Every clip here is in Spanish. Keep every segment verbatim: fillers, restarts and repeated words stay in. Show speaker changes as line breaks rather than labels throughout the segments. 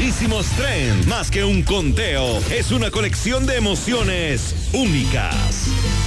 Durísimos Trend, más que un conteo, es una colección de emociones únicas.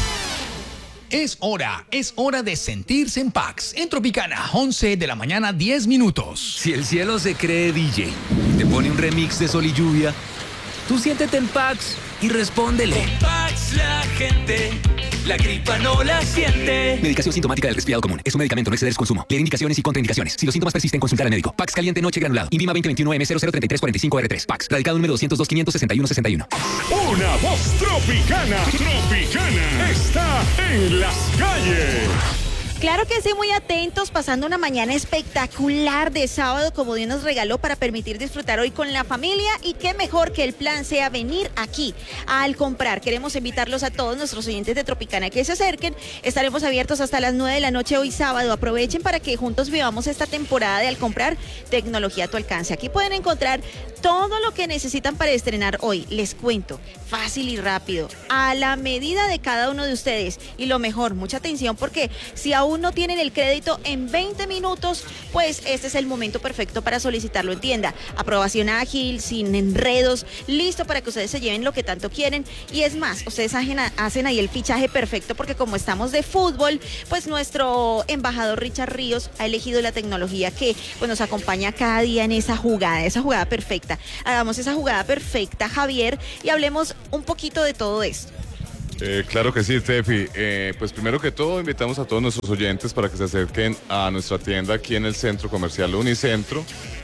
Es hora, es hora de sentirse en Pax. En Tropicana, once de la mañana, diez minutos.
Si el cielo se cree D J, te pone un remix de Sol y Lluvia, tú siéntete en Pax y respóndele.
Con Pax la gente, la gripa no la siente.
Medicación sintomática del resfriado común. Es un medicamento, no exceder su consumo. Leer indicaciones y contraindicaciones. Si los síntomas persisten, consultar al médico. Pax caliente noche granulado. Invima veinte veintiuno M cero cero treinta y tres cuarenta y cinco R tres. Pax. Radicado número doscientos dos quinientos sesenta y uno sesenta y uno.
Una voz tropicana. Tropicana está en las calles.
Claro que sí, muy atentos, pasando una mañana espectacular de sábado como Dios nos regaló para permitir disfrutar hoy con la familia, y qué mejor que el plan sea venir aquí al comprar. Queremos invitarlos a todos nuestros oyentes de Tropicana que se acerquen. Estaremos abiertos hasta las nueve de la noche hoy sábado. Aprovechen para que juntos vivamos esta temporada de Al Comprar, tecnología a tu alcance. Aquí pueden encontrar todo lo que necesitan para estrenar hoy. Les cuento, fácil y rápido, a la medida de cada uno de ustedes. Y lo mejor, mucha atención, porque si aún no tienen el crédito en veinte minutos, pues este es el momento perfecto para solicitarlo en tienda. Aprobación ágil, sin enredos, listo para que ustedes se lleven lo que tanto quieren. Y es más, ustedes hacen, hacen ahí el fichaje perfecto, porque como estamos de fútbol, pues nuestro embajador Richard Ríos ha elegido la tecnología que pues, nos acompaña cada día en esa jugada, esa jugada perfecta. Hagamos esa jugada perfecta, Javier, y hablemos un poquito de todo esto.
Eh, claro que sí, Steffi. Eh, pues primero que todo, invitamos a todos nuestros oyentes para que se acerquen a nuestra tienda aquí en el Centro Comercial Unicentro,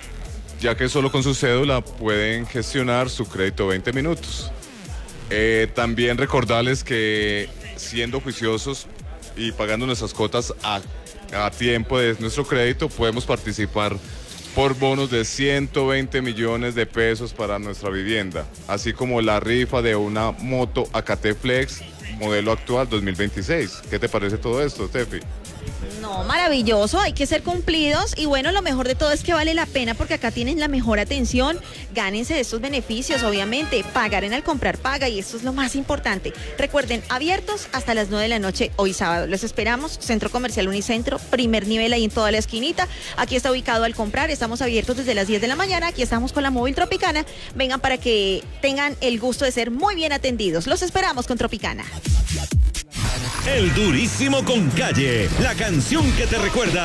ya que solo con su cédula pueden gestionar su crédito veinte minutos. Eh, también recordarles que siendo juiciosos y pagando nuestras cuotas a, a tiempo de nuestro crédito, podemos participar por bonos de ciento veinte millones de pesos para nuestra vivienda, así como la rifa de una moto A K T Flex modelo actual dos mil veintiséis. ¿Qué te parece todo esto, Steffi?
No, maravilloso, hay que ser cumplidos, y bueno, lo mejor de todo es que vale la pena porque acá tienen la mejor atención. Gánense de estos beneficios, obviamente, pagar en Al Comprar paga, y esto es lo más importante. Recuerden, abiertos hasta las nueve de la noche hoy sábado. Los esperamos, Centro Comercial Unicentro, primer nivel ahí en toda la esquinita. Aquí está ubicado Al Comprar, estamos abiertos desde las diez de la mañana, aquí estamos con la móvil Tropicana. Vengan para que tengan el gusto de ser muy bien atendidos. Los esperamos con Tropicana.
El durísimo con Calle, la canción que te recuerda